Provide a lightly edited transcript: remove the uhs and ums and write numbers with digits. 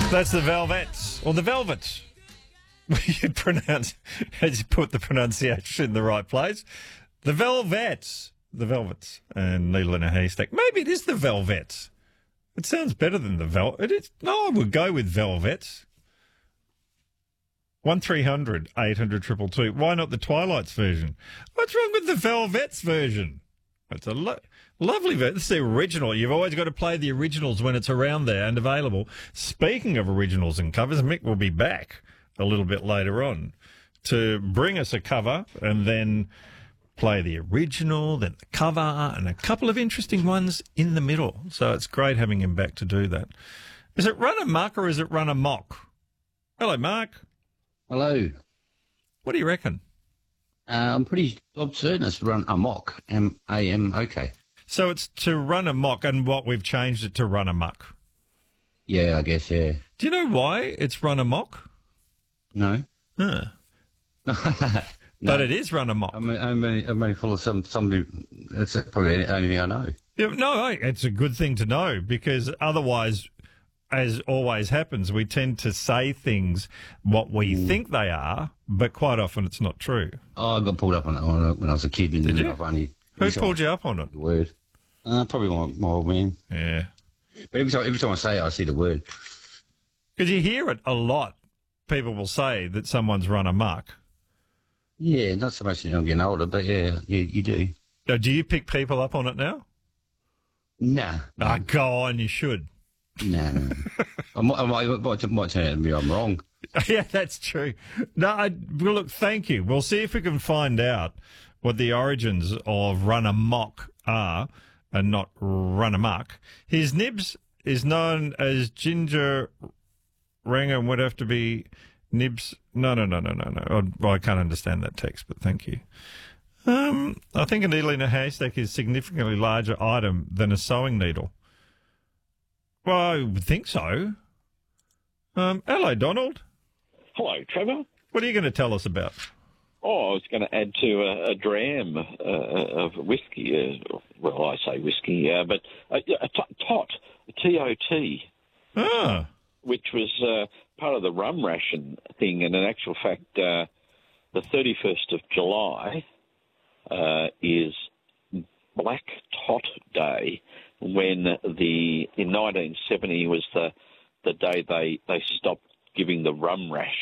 That's the Velvets, or the Velvets. You pronounce, as you put the pronunciation in the right place. The Velvets. The Velvets. And Needle in a Haystack. Maybe it is the Velvets. It sounds better than the Velvets. No, I would go with Velvets. 1300 800 222. Why not the Twilight's version? What's wrong with the Velvets version? It's a lovely version. It's the original. You've always got to play the originals when it's around there and available. Speaking of originals and covers, Mick will be back a little bit later on to bring us a cover and then play the original, then the cover, and a couple of interesting ones in the middle. So it's great having him back to do that. Is it Run Amok or is it Run Amok? Hello, Mark. Hello. What do you reckon? I'm certain it's Run Amok, M-A-M-O-K. So it's to Run Amok, and what we've changed it to Run Amok. Yeah, I guess, yeah. Do you know why it's Run Amok? No. Huh. No. But it is Run Amok. I'm only full of somebody. That's probably the only thing I know. Yeah, no, it's a good thing to know because otherwise, as always happens, we tend to say things what we think they are, but quite often it's not true. Oh, I got pulled up on it when I was a kid. Did you? Who Who pulled you up on it? The word. Probably my old man. Yeah. But every time I say it, I see the word. Because you hear it a lot. People will say that someone's run amok. Yeah, not so much as I'm getting older, but yeah, you do. Now, do you pick people up on it now? Nah. Ah, go on, you should. No. I might turn out to be I'm wrong. Yeah, that's true. No, well, look, thank you. We'll see if we can find out what the origins of Run Amok are and not Run Amok. His nibs is known as Ginger Ranger and would have to be nibs. No. I can't understand that text, but thank you. I think a needle in a haystack is a significantly larger item than a sewing needle. Well, I would think so. Hello, Donald. Hello, Trevor. What are you going to tell us about? Oh, I was going to add to a dram of whiskey. Well, I say whiskey, but a tot, T-O-T, which was part of the rum ration thing. And in actual fact, the 31st of July is Black Tot Day, when in 1970 was the day they stopped giving the rum ration.